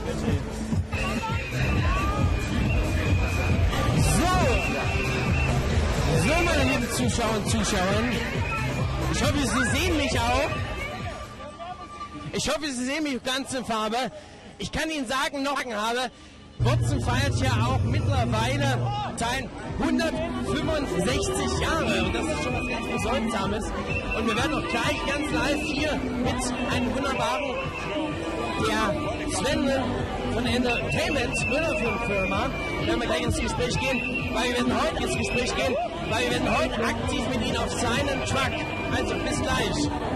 So, meine lieben Zuschauer und Zuschauer, ich hoffe, Sie sehen mich auch. Ich hoffe, Sie sehen mich ganz in Farbe. Ich kann Ihnen sagen, Botzen feiert ja auch mittlerweile sein 165 Jahre und das ist schon was ganz Bedeutsames. Und wir werden auch gleich ganz live hier mit einem wunderbaren, der Sven von Entertainment, Firma, werden wir gleich ins Gespräch gehen, weil wir werden heute aktiv mit Ihnen auf seinen Truck. Also bis gleich.